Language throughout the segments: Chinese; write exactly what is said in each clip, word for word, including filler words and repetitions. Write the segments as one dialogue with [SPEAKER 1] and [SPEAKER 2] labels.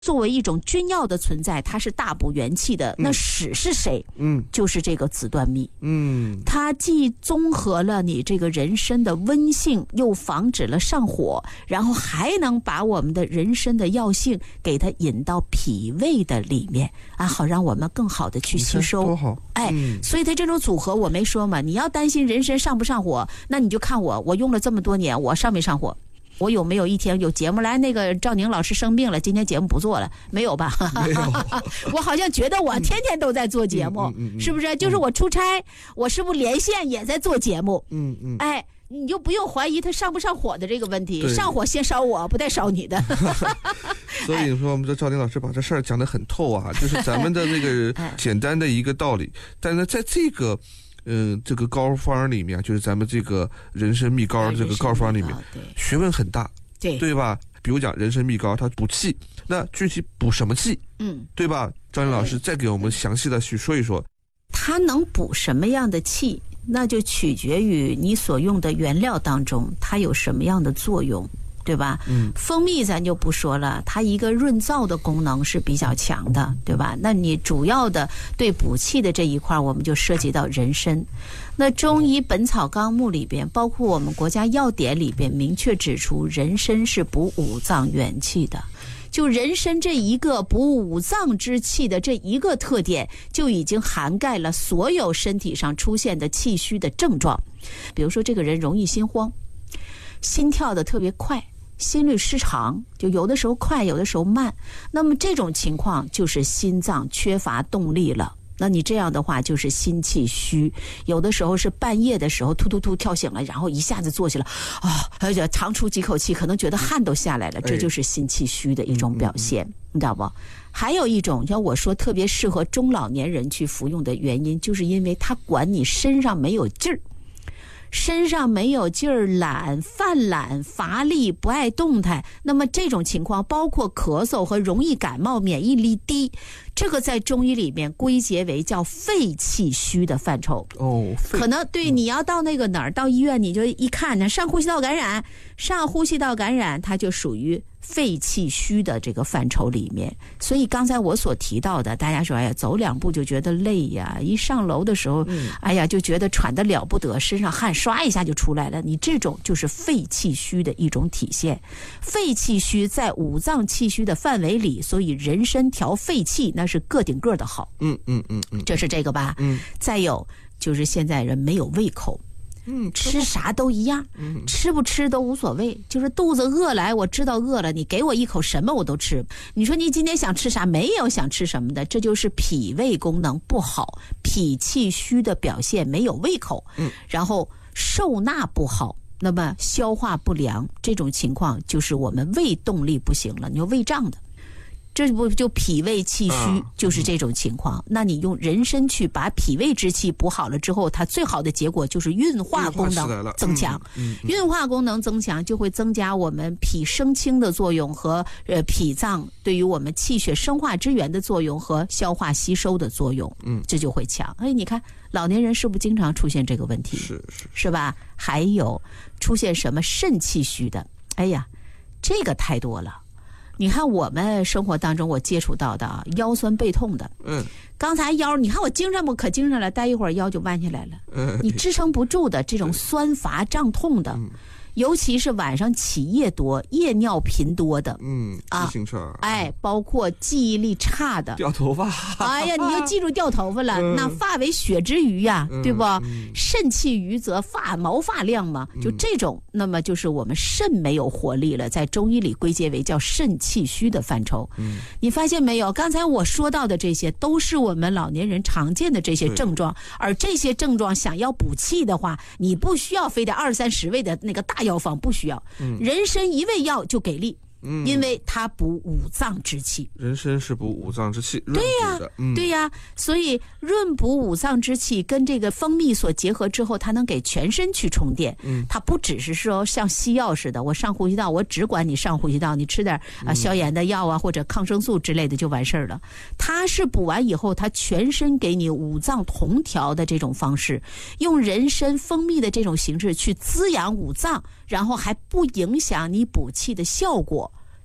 [SPEAKER 1] 作为一种君药的存在，它是大补元气的。嗯、那使是谁？嗯，就是这个紫缎蜜。嗯，它既综合了你这个人参的温性，又防止了上火，然后还能把我们的人参的药性给它引到脾胃的里面啊，好让我们更好的去吸收。
[SPEAKER 2] 多好！
[SPEAKER 1] 哎，嗯、所以它这种组合我没说嘛，你要担心人参上不上火，那你就看我，我用了这么多年，我上没上火？我有没有一天有节目来？那个赵宁老师生病了，今天节目不做了，没有吧？
[SPEAKER 2] 没有。
[SPEAKER 1] 我好像觉得我天天都在做节目，嗯嗯嗯、是不是？就是我出差，嗯、我是不是连线也在做节目？嗯嗯。哎，你就不用怀疑他上不上火的这个问题，上火先烧我，不带烧你的。
[SPEAKER 2] 所以说，我们这赵宁老师把这事儿讲得很透啊，就是咱们的那个简单的一个道理，但是在这个。嗯、呃，这个膏方里面，就是咱们这个人参蜜膏这个膏方里面，学问很大，
[SPEAKER 1] 对
[SPEAKER 2] 对吧？比如讲人参蜜膏，它补气，那具体补什么气？嗯，对吧？张林老师再给我们详细的去说一说，
[SPEAKER 1] 它能补什么样的气，那就取决于你所用的原料当中它有什么样的作用。对吧？嗯，蜂蜜咱就不说了，它一个润燥的功能是比较强的，对吧？那你主要的对补气的这一块，我们就涉及到人参。那中医本草纲目里边，包括我们国家药典里边，明确指出人参是补五脏元气的。就人参这一个补五脏之气的这一个特点，就已经涵盖了所有身体上出现的气虚的症状。比如说，这个人容易心慌，心跳的特别快，心律失常，就有的时候快，有的时候慢。那么这种情况就是心脏缺乏动力了。那你这样的话就是心气虚，有的时候是半夜的时候突突突跳醒了，然后一下子坐起来啊，而且长出几口气，可能觉得汗都下来了，这就是心气虚的一种表现，你知道不？还有一种像我说特别适合中老年人去服用的原因，就是因为它管你身上没有劲儿。身上没有劲儿，懒、犯懒、乏力、不爱动态，那么这种情况包括咳嗽和容易感冒、免疫力低，这个在中医里面归结为叫肺气虚的范畴。哦，可能对，你要到那个哪儿，到医院你就一看呢，上呼吸道感染，上呼吸道感染，它就属于肺气虚的这个范畴里面。所以刚才我所提到的，大家说哎呀，走两步就觉得累呀，一上楼的时候，嗯、哎呀就觉得喘得了不得，身上汗刷一下就出来了，你这种就是肺气虚的一种体现。肺气虚在五脏气虚的范围里，所以人参调肺气那是个顶个的好。嗯嗯嗯嗯，这是这个吧？嗯。再有就是现在人没有胃口。嗯，吃啥都一样，嗯，吃不吃都无所谓，就是肚子饿来，我知道饿了，你给我一口什么我都吃。你说你今天想吃啥？没有想吃什么的，这就是脾胃功能不好，脾气虚的表现，没有胃口，嗯，然后受纳不好，那么消化不良，这种情况就是我们胃动力不行了，你说胃胀的。这不就脾胃气虚，就是这种情况。那你用人参去把脾胃之气补好了之后，它最好的结果就是运化功能增强。运化功能增强就会增加我们脾升清的作用和呃脾脏对于我们气血生化之源的作用和消化吸收的作用。嗯，这就会强。哎，你看老年人是不是经常出现这个问题？
[SPEAKER 2] 是是
[SPEAKER 1] 是吧？还有出现什么肾气虚的？哎呀，这个太多了。你看我们生活当中我接触到的腰酸背痛的，嗯，刚才腰你看我精神不可精神了，待一会儿腰就弯下来了，嗯，你支撑不住的这种酸乏胀痛的，嗯，尤其是晚上起夜多、夜尿频多的，
[SPEAKER 2] 嗯啊，自行车，
[SPEAKER 1] 哎，包括记忆力差的，
[SPEAKER 2] 掉头发，
[SPEAKER 1] 哎呀，你就记住掉头发了，嗯、那发为血之余呀、嗯，对不？嗯、肾气余则发毛发亮嘛，就这种，嗯、那么就是我们肾没有活力了，在中医里归结为叫肾气虚的范畴。嗯，你发现没有？刚才我说到的这些都是我们老年人常见的这些症状，而这些症状想要补气的话，你不需要非得二三十味的那个大药方，不需要，嗯、人参一味药就给力。嗯，因为它补五脏之气，
[SPEAKER 2] 人参是补五脏之气，
[SPEAKER 1] 对呀、啊嗯，对呀、啊，所以润补五脏之气跟这个蜂蜜所结合之后，它能给全身去充电。嗯，它不只是说像西药似的，我上呼吸道，我只管你上呼吸道，你吃点啊消炎的药啊、嗯、或者抗生素之类的就完事儿了。它是补完以后，它全身给你五脏同调的这种方式，用人参、蜂蜜的这种形式去滋养五脏，然后还不影响你补气的效果。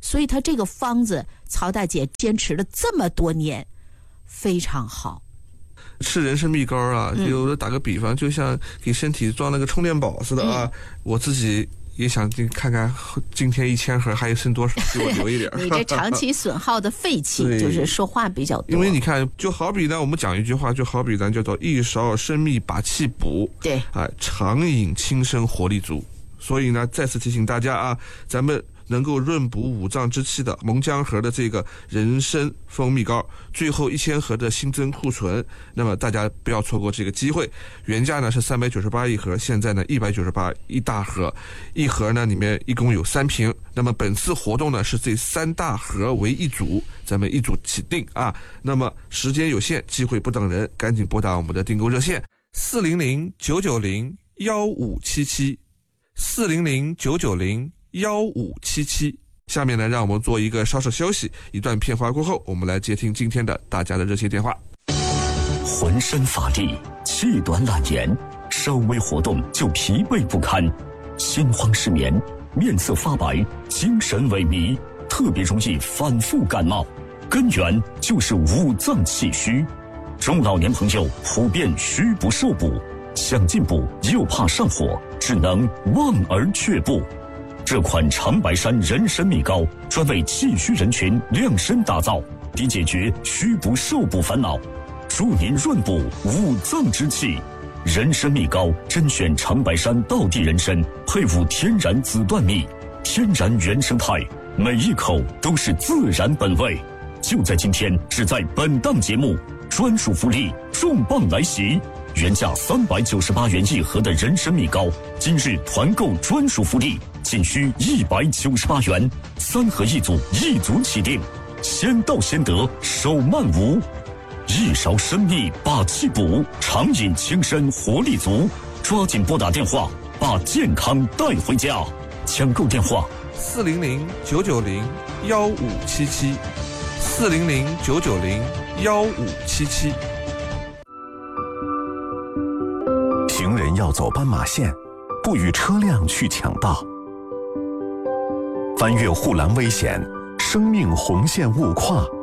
[SPEAKER 1] 所以他这个方子曹大姐坚持了这么多年，非常好。
[SPEAKER 2] 吃人参蜜膏啊，有的打个比方，就像给身体装那个充电宝似的啊。嗯、我自己也想看看今天一千盒还剩多少，给我留一点。
[SPEAKER 1] 你这长期损耗的废气，就是说话比较多。
[SPEAKER 2] 因为你看，就好比呢，我们讲一句话，就好比咱叫做一勺生蜜把气补，
[SPEAKER 1] 对，
[SPEAKER 2] 啊，常饮轻身活力足。所以呢，再次提醒大家啊，咱们能够润补五脏之气的蒙江河的这个人参蜂蜜膏，最后一千盒的新增库存，那么大家不要错过这个机会。原价呢是三百九十八一盒，现在呢一百九十八一大盒，一盒呢里面一共有三瓶。那么本次活动呢是这三大盒为一组，咱们一组起订啊。那么时间有限，机会不等人，赶紧拨打我们的订购热线四零零九九零幺五七七四零零九九零幺五七七。下面呢，让我们做一个稍事休息，一段片花过后，我们来接听今天的大家的热线电话。
[SPEAKER 3] 浑身乏力，气短懒言，稍微活动就疲惫不堪，心慌失眠，面色发白，精神萎靡，特别容易反复感冒，根源就是五脏气虚。中老年朋友普遍虚不受补，想进补又怕上火，只能望而却步。这款长白山人参蜜膏专为气虚人群量身打造，以解决虚不受补烦恼，助您润补五脏之气。人参蜜膏甄选长白山道地人参，配伍天然紫段蜜，天然原生态，每一口都是自然本味。就在今天，只在本档节目，专属福利重磅来袭！原价三百九十八元一盒的人参蜜膏，今日团购专属福利，仅需一百九十八元，三盒一组，一组起订，先到先得，手慢无。一勺生蜜把气补，常饮轻身活力足，抓紧拨打电话，把健康带回家。抢购电话：
[SPEAKER 2] 四零零九九零幺五七七，四零零九九零幺五七七。
[SPEAKER 4] 行人要走斑马线，不与车辆去抢道。翻越护栏危险，生命红线勿跨。